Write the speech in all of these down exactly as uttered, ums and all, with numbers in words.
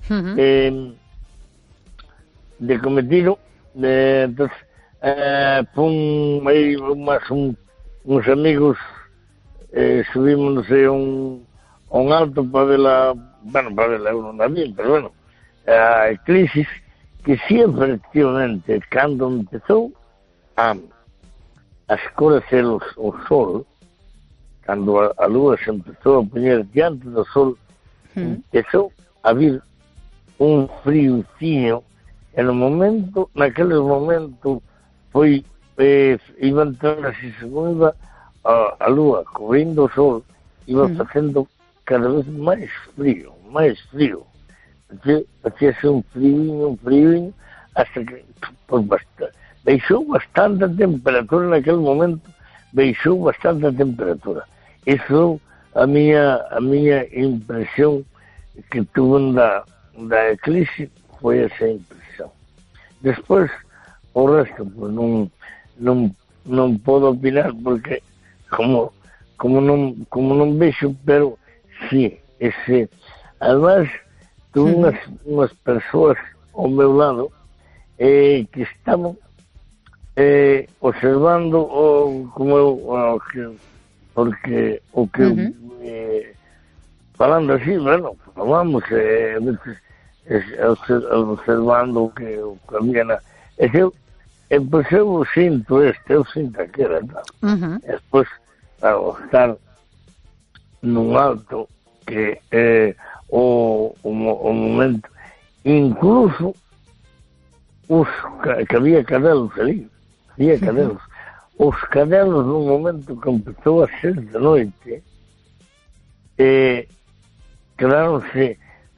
uh-huh. eh, de cometido, eh, entonces, eh, pon aí más un, uns amigos, eh, subimos a un, a un alto para ver la, bueno, para ver la uno también, pero bueno, a eclipsis, que sí, efectivamente, cando empezou a, a escurecer o, o sol, cando a, a lúa se empezou a poñer diante do sol, mm. empezou a vir un friocinho, e no momento, naquele momento, foi, eh, iba entrando así, según iba a, a lúa cobrindo o sol, iba mm. facendo cada vez máis frío, máis frío. Hacíase un frío, un frío, hasta que pues, bastante, baixou bastante a temperatura naquele momento, baixou bastante a temperatura. Isso a miña a miña impresión que tuve da, da eclipse foi esa impresión. Despois, o resto, pues, non, non, non podo opinar porque como como non como non vexo, pero sí, ese, además, tuve unhas, unhas persoas ao meu lado eh, que estaban eh, observando o, como eu, o que, porque o que uh-huh. eh, falando así, bueno, falamos eh, eh, observando o que, o que había na, e eu, e pois eu sinto este, eu sinto aquela, uh-huh. e despois, claro, estar nun alto que eh, o, o, o momento, incluso os que había cadelos ali, había cadelos, os cadelos no momento que empezou a ser de noite, eh, quedaronse,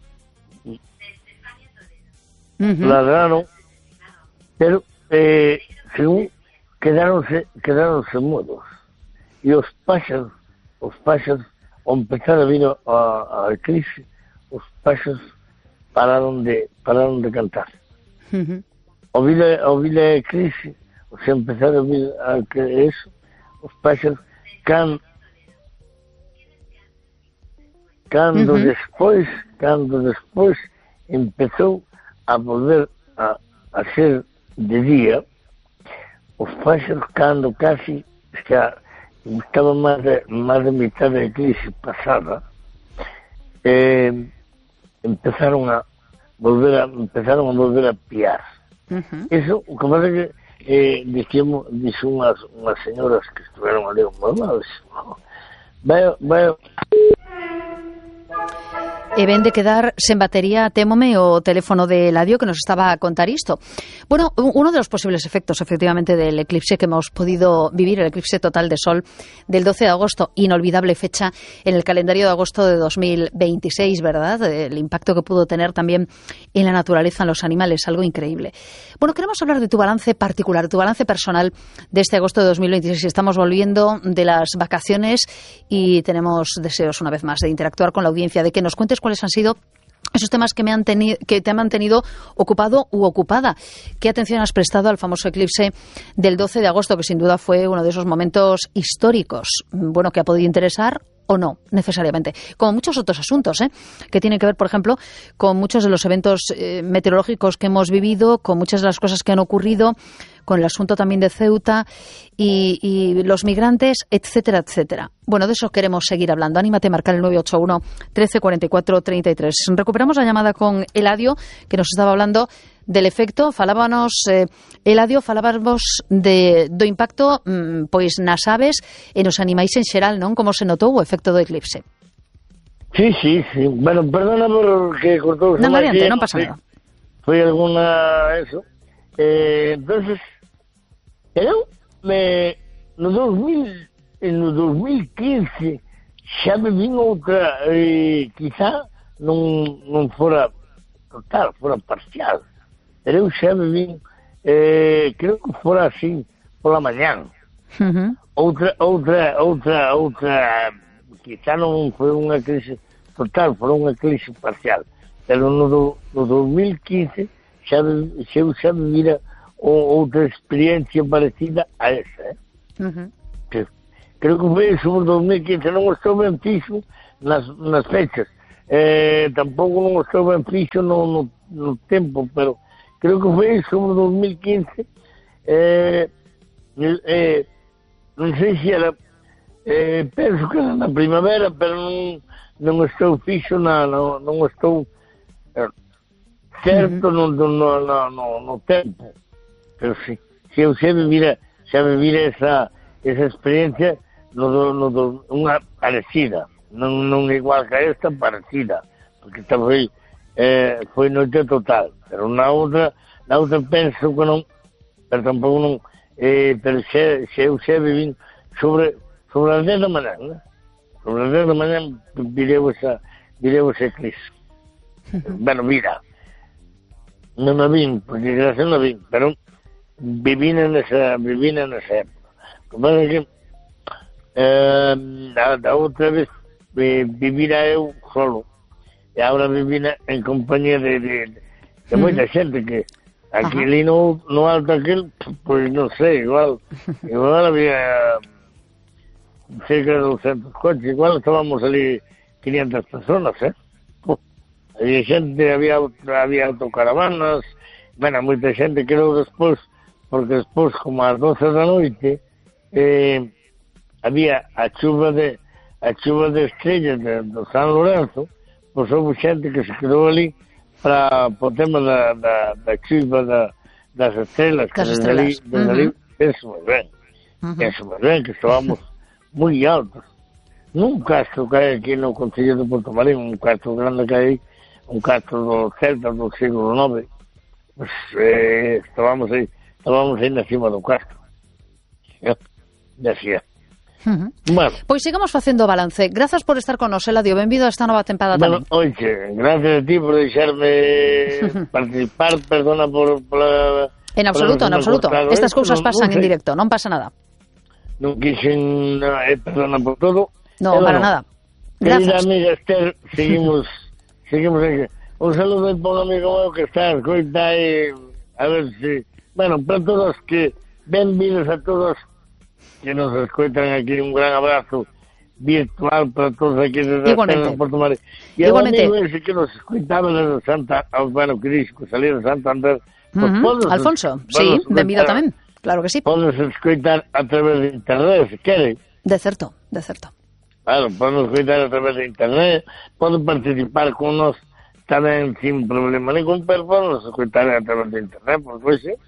uh-huh. ladraron, pero eh, según quedaronse, quedaronse mudos, e os páxaros, os páxaros, ao empezar a vir a, a eclipse, os páxaros pararon de, pararon de cantar. Uh-huh. Ao vir a, ao vir a eclipse, ou se empezar a vir a que eso, os páxaros, can, cando uh-huh. despois, cando despois empezou a volver a, a ser de día, os páxaros, cando casi xa estaba máis de, máis de mitad da eclipse pasada, eh, empezaron a volver a empezaron a volver a piar. Uh-huh. Eso, o que pasa é que eh, dixemos, dixo unhas, unhas señoras que estiveron ali ao meu lado, vai, vai. E ven de quedar sen batería, témome, o teléfono de Eladio que nos estaba a contar isto. Bueno, uno de los posibles efectos, efectivamente, del eclipse que hemos podido vivir, el eclipse total de sol del doce de agosto, inolvidable fecha en el calendario de agosto de dos mil veintiséis, ¿verdad? El impacto que pudo tener también en la naturaleza, en los animales, algo increíble. Bueno, queremos hablar de tu balance particular, tu balance personal de este agosto de dos mil veintiséis. Estamos volviendo de las vacaciones y tenemos deseos, una vez más, de interactuar con la audiencia, de que nos cuentes cuáles han sido esos temas que, me han tenido, que te han mantenido ocupado u ocupada. ¿Qué atención has prestado al famoso eclipse del doce de agosto, que sin duda fue uno de esos momentos históricos, bueno, que ha podido interesar o no, necesariamente? Como muchos otros asuntos, ¿eh? Que tienen que ver, por ejemplo, con muchos de los eventos eh, meteorológicos que hemos vivido, con muchas de las cosas que han ocurrido, con el asunto también de Ceuta y, y los migrantes, etcétera, etcétera. Bueno, de eso queremos seguir hablando. Anímate a marcar el nueve ocho uno, trece cuarenta y cuatro, treinta y tres. Recuperamos la llamada con Eladio, que nos estaba hablando del efecto. Falábanos, eh, Eladio, falábamos de, do impacto mmm, pois nas aves e nos animais en xeral, non? Como se notou o efecto do eclipse? Sí, sí, sí. Bueno, perdona por que cortou. Non, adiante, non pasa nada. Foi alguna eso. Eh, entonces, eu me, no dos mil, no dos mil quince xa me vin outra, eh, quizá non, non fora total, fora parcial, pero eu xa me vin, eh, creo que fora así pola mañán. Uh-huh. outra, outra, outra, outra, quizá non foi unha crise total, foi unha crise parcial, pero no, do, no dos mil quince xa, xa, xa vivira outra experiencia parecida a esa, eh? Uh-huh. que, creo que foi sobre dos mil quince, non estou ben fixo nas, nas fechas, eh, tampouco non estou ben fixo no, no, no tempo, pero creo que foi sobre dos mil quince, eh, eh, non sei se era, eh, penso que era na primavera, pero non, non estou fixo na, no, non estou eh, certo no, no, no, no, no tempo, pero sí, se eu xa vivira, xa vivira esa, esa experiencia, no, no, no, unha parecida, non, non igual que esta, parecida, porque esta foi, eh, foi noite total, pero na outra, na outra penso que non, pero tampouco non, eh, pero xe, xe eu xe vivín sobre, sobre as dez da manhã, né? Sobre as dez da manhã vireu esa, vireu ese eclipse. Bueno, mira, non a vin, porque gracias non a vin, pero vivina nesa, vivina nesa época. Como é que eh, a, a outra vez eh, vivira eu solo, e agora vivina en compañía de, de, de moita xente que aquí ali no, no alto aquel, pois non sei, igual igual había cerca de doscientos coches, igual estábamos ali quinientas personas, eh? Puf, había xente, había, había autocaravanas, bueno, moita xente que logo despois, porque despois, como ás doce da noite, eh, había a chuva de a chuva de estrellas de, de San Lorenzo, pois houve xente que se quedou ali para o tema da, da, da chuva da, das estrelas, que desde ali, desde uh-huh. ali, penso moi ben, uh-huh. penso moi ben, que estábamos moi altos. Nun castro que hai aquí no Concello de Porto Marín, un castro grande que hai, un castro do Celta do século nove, pues, eh, estábamos aí, estábamos aí na cima do castro. Decía. Uh-huh. Bueno. Pois sigamos facendo o balance. Grazas por estar con nos, Eladio. Benvido a esta nova tempada bueno, tamén. Oixe, gracias a ti por deixarme participar, perdona por... por en absoluto, en absoluto. Estas cousas pasan en directo, non pasa nada. Non quixen, eh, perdona por todo. No, eh, para bueno, nada. Grazas. Querida amiga Esther, seguimos, seguimos aquí. Un saludo por un amigo meu que está escoita e a ver si... Bueno, para todos que benvidos a todos que nos escoitan aquí, un gran abrazo virtual para todos aquí desde Igualmente. Porto Marín. E o amigo ese que nos escoitaba desde Santa, bueno, que dixo que salía de Santander, pues uh-huh. podes, Alfonso, sí, benvido tamén, claro que sí. Podes escoitar a través de internet, se quere. De certo, de certo. Claro, podes escoitar a través de internet, podes participar con nos tamén sin problema ningún, pero podes escoitar a través de internet, por pues, sí.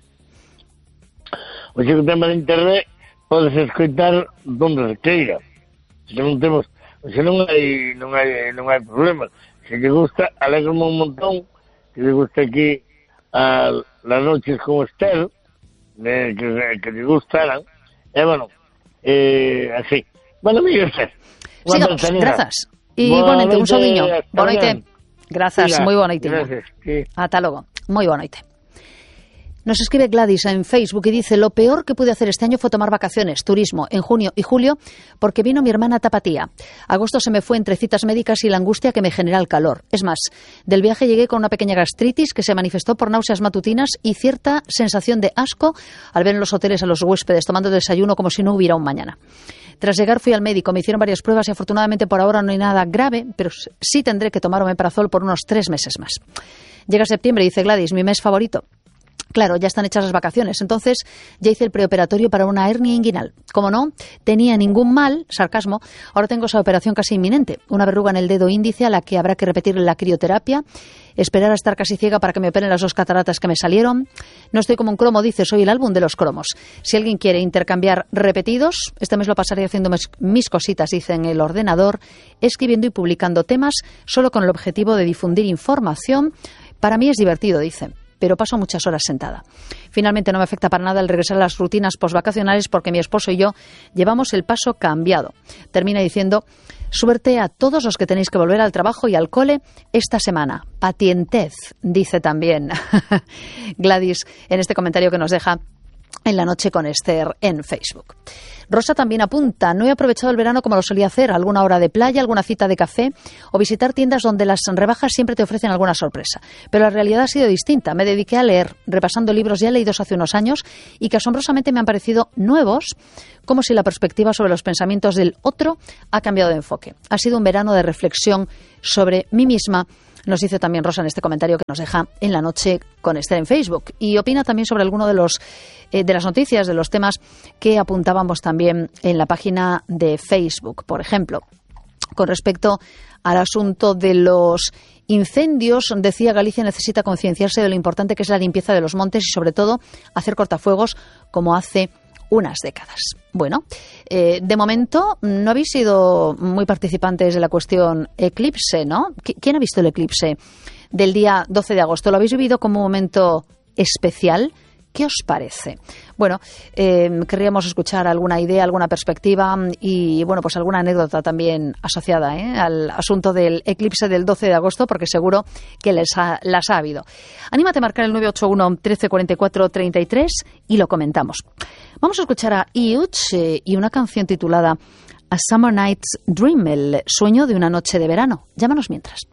O sea, o tema de internet podes escoitar donde se queira. Se non temos, se non hai non hai non hai problema. Se te gusta, alegrome un montón que te gusta aquí a las noches con Esther, eh, que, que te gustaran. E eh, bueno, eh, así. Bueno, amigo Esther. Sigamos, grazas. E igualmente, un saudiño. Boa noite. Grazas, moi boa noite. Gracias. Sí. Ata logo. Moi boa noite. Nos escribe Gladys en Facebook y dice: lo peor que pude hacer este año fue tomar vacaciones, turismo, en junio y julio, porque vino mi hermana Tapatía. Agosto se me fue entre citas médicas y la angustia que me genera el calor. Es más, del viaje llegué con una pequeña gastritis que se manifestó por náuseas matutinas y cierta sensación de asco al ver en los hoteles a los huéspedes tomando desayuno como si no hubiera un mañana. Tras llegar fui al médico, me hicieron varias pruebas y afortunadamente por ahora no hay nada grave, pero sí tendré que tomar omeprazol por unos tres meses más. Llega septiembre, dice Gladys, mi mes favorito. Claro, ya están hechas las vacaciones, entonces ya hice el preoperatorio para una hernia inguinal. Como no tenía ningún mal, sarcasmo, ahora tengo esa operación casi inminente. Una verruga en el dedo índice a la que habrá que repetir la crioterapia, esperar a estar casi ciega para que me operen las dos cataratas que me salieron. No estoy como un cromo, dice, soy el álbum de los cromos. Si alguien quiere intercambiar repetidos, este mes lo pasaré haciendo mis cositas, dice, en el ordenador, escribiendo y publicando temas, solo con el objetivo de difundir información. Para mí es divertido, dice, pero paso muchas horas sentada. Finalmente no me afecta para nada el regresar a las rutinas posvacacionales porque mi esposo y yo llevamos el paso cambiado. Termina diciendo: suerte a todos los que tenéis que volver al trabajo y al cole esta semana. Patientez, dice también Gladys en este comentario que nos deja en La Noche con Esther en Facebook. Rosa también apunta, no he aprovechado el verano como lo solía hacer, alguna hora de playa, alguna cita de café o visitar tiendas donde las rebajas siempre te ofrecen alguna sorpresa. Pero la realidad ha sido distinta. Me dediqué a leer, repasando libros ya leídos hace unos años y que asombrosamente me han parecido nuevos, como si la perspectiva sobre los pensamientos del otro ha cambiado de enfoque. Ha sido un verano de reflexión sobre mí misma. Nos dice también Rosa en este comentario que nos deja en La Noche con Esther en Facebook. Y opina también sobre alguno de los eh, de las noticias, de los temas que apuntábamos también en la página de Facebook. Por ejemplo, con respecto al asunto de los incendios, decía, Galicia necesita concienciarse de lo importante que es la limpieza de los montes y, sobre todo, hacer cortafuegos como hace unas décadas. Bueno, eh, de momento no habéis sido muy participantes de la cuestión eclipse, ¿no? ¿Quién ha visto el eclipse del día doce de agosto? ¿Lo habéis vivido como un momento especial? ¿Qué os parece? Bueno, eh, querríamos escuchar alguna idea, alguna perspectiva y, bueno, pues alguna anécdota también asociada ¿eh? al asunto del eclipse del doce de agosto, porque seguro que les ha, las ha habido. Anímate a marcar el nueve ocho uno, trece cuarenta y cuatro, treinta y tres y lo comentamos. Vamos a escuchar a Iuch eh, y una canción titulada A Summer Night's Dream, el sueño de una noche de verano. Llámanos mientras.